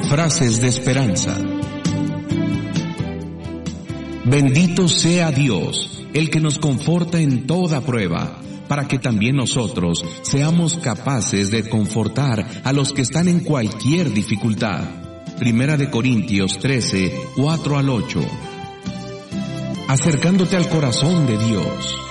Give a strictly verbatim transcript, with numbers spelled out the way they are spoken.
Frases de esperanza. Bendito sea Dios, el que nos conforta en toda prueba, para que también nosotros seamos capaces de confortar a los que están en cualquier dificultad. Primera de Corintios trece, cuatro al ocho. Acercándote al corazón de Dios.